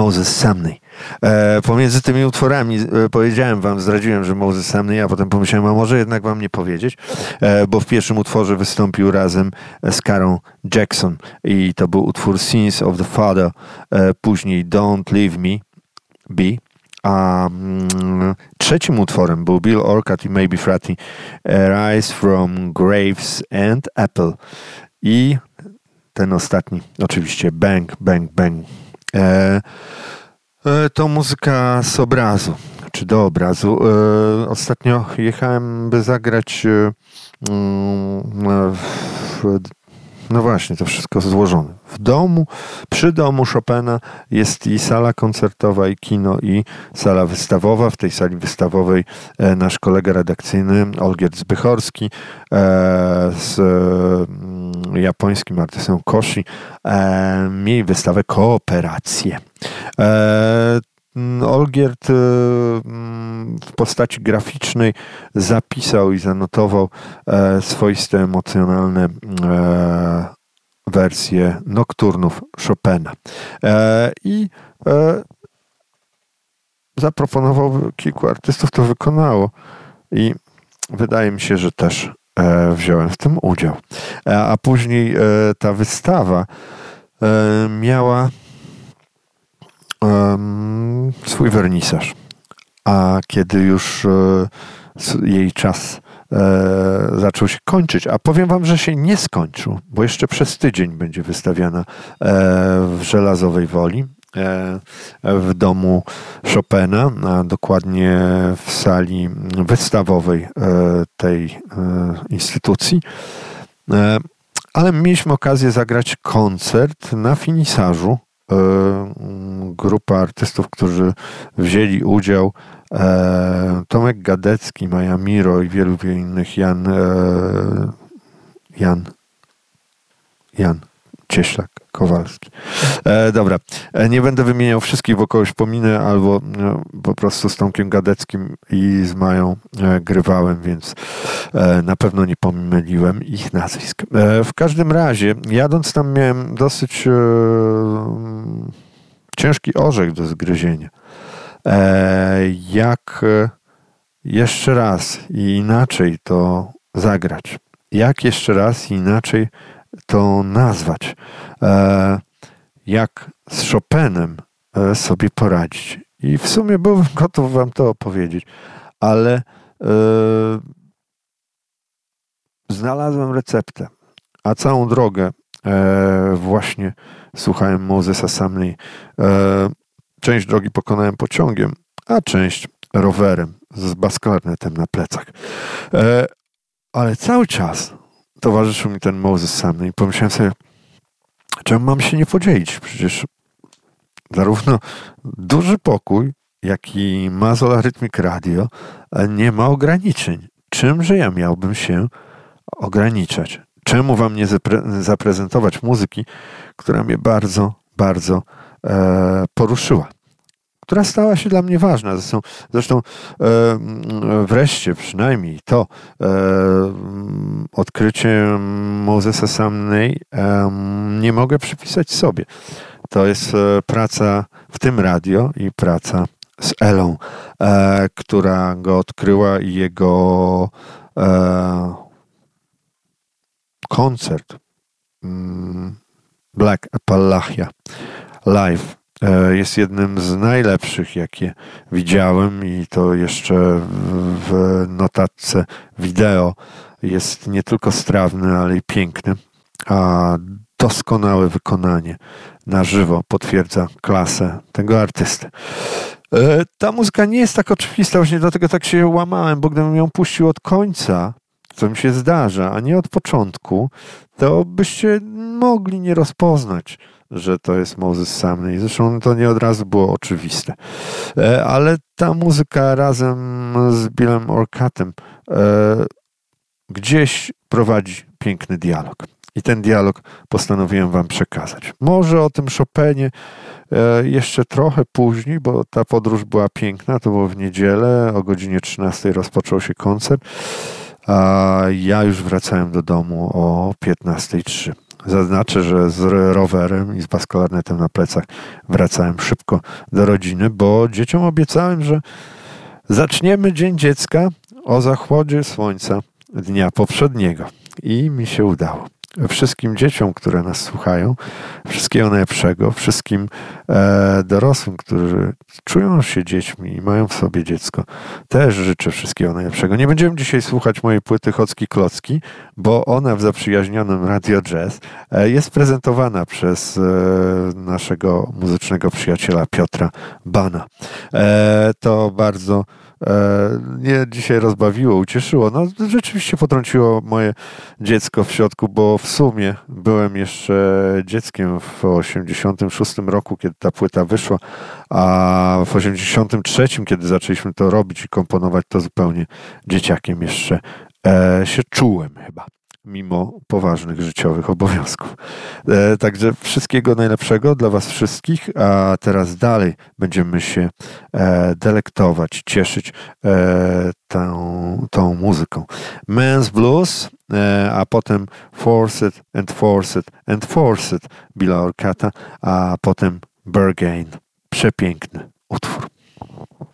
Moses Sumney. Pomiędzy tymi utworami powiedziałem wam, zdradziłem, że Moses Sumney, a potem pomyślałem, a może jednak wam nie powiedzieć, bo w pierwszym utworze wystąpił razem z Carol Jackson i to był utwór Sins of the Father, później Don't Leave Me Be, a trzecim utworem był Bill Orcutt i Maybe Fratty, Rise from Graves and Apple i ten ostatni oczywiście Bang, Bang, Bang. To muzyka z obrazu, czy do obrazu. Ostatnio jechałem, by zagrać no właśnie, to wszystko złożone. W domu, przy domu Chopina jest i sala koncertowa, i kino, i sala wystawowa. W tej sali wystawowej nasz kolega redakcyjny Olgierd Zbychorski z japońskim artystą Koshi mieli wystawę Kooperacje. Olgierd w postaci graficznej zapisał i zanotował swoiste emocjonalne wersje nokturnów Chopina. I zaproponował, kilku artystów to wykonało i wydaje mi się, że też wziąłem w tym udział. A później ta wystawa miała swój wernisaż. A kiedy już jej czas zaczął się kończyć, a powiem wam, że się nie skończył, bo jeszcze przez tydzień będzie wystawiana w Żelazowej Woli, w domu Chopina, a dokładnie w sali wystawowej tej instytucji. Ale mieliśmy okazję zagrać koncert na finisażu. Grupa artystów, którzy wzięli udział, Tomek Gadecki, Maja Miro i wielu innych, Jan Cieślak, Kowalski. Dobra, nie będę wymieniał wszystkich, bo kogoś pominę, albo po prostu z Tomkiem Gadeckim i z Mają grywałem, więc na pewno nie pomyliłem ich nazwisk. W każdym razie, jadąc tam miałem dosyć ciężki orzech do zgryzienia. Jak jeszcze raz i inaczej to zagrać? Jak jeszcze raz i inaczej to nazwać? Jak z Chopinem sobie poradzić? I w sumie byłbym gotów wam to opowiedzieć, ale znalazłem receptę, a całą drogę właśnie słuchałem Mosesa Sumney. Część drogi pokonałem pociągiem, a część rowerem z basklarnetem na plecach. Ale cały czas towarzyszył mi ten Moses Sumney i pomyślałem sobie, czemu mam się nie podzielić? Przecież zarówno Duży Pokój, jak i Mazzola Rhythmic Radio nie ma ograniczeń. Czymże ja miałbym się ograniczać? Czemu wam nie zaprezentować muzyki, która mnie bardzo, bardzo poruszyła? Która stała się dla mnie ważna. Zresztą wreszcie przynajmniej to odkrycie Mosesa Sumney nie mogę przypisać sobie. To jest praca w tym radio i praca z Elą, która go odkryła i jego koncert Black Appalachia Live jest jednym z najlepszych, jakie widziałem, i to jeszcze w notatce wideo jest nie tylko strawny, ale i piękny, a doskonałe wykonanie na żywo potwierdza klasę tego artysty. Ta muzyka nie jest tak oczywista, właśnie dlatego tak się łamałem, bo gdybym ją puścił od końca, co mi się zdarza, a nie od początku, to byście mogli nie rozpoznać, że to jest Moses Sumney. Zresztą to nie od razu było oczywiste. Ale ta muzyka razem z Billem Orcuttem gdzieś prowadzi piękny dialog. I ten dialog postanowiłem wam przekazać. Może o tym Chopinie jeszcze trochę później, bo ta podróż była piękna. To było w niedzielę, o godzinie 13 rozpoczął się koncert, a ja już wracałem do domu o 15:03. Zaznaczę, że z rowerem i z basklarnetem na plecach wracałem szybko do rodziny, bo dzieciom obiecałem, że zaczniemy Dzień Dziecka o zachodzie słońca dnia poprzedniego. I mi się udało. Wszystkim dzieciom, które nas słuchają, wszystkiego najlepszego, wszystkim dorosłym, którzy czują się dziećmi i mają w sobie dziecko, też życzę wszystkiego najlepszego. Nie będziemy dzisiaj słuchać mojej płyty Chocki Klocki, bo ona w zaprzyjaźnionym Radio Jazz jest prezentowana przez naszego muzycznego przyjaciela Piotra Bana. To bardzo mnie dzisiaj rozbawiło, ucieszyło. No rzeczywiście potrąciło moje dziecko w środku, bo w sumie byłem jeszcze dzieckiem w 86 roku, kiedy ta płyta wyszła, a w 83, kiedy zaczęliśmy to robić i komponować, to zupełnie dzieciakiem jeszcze się czułem chyba, mimo poważnych życiowych obowiązków. Także wszystkiego najlepszego dla was wszystkich, a teraz dalej będziemy się delektować, cieszyć tą muzyką. Man's Blues, a potem Forced and Forced and Forced Billa Orkata, a potem Berghain. Przepiękny utwór.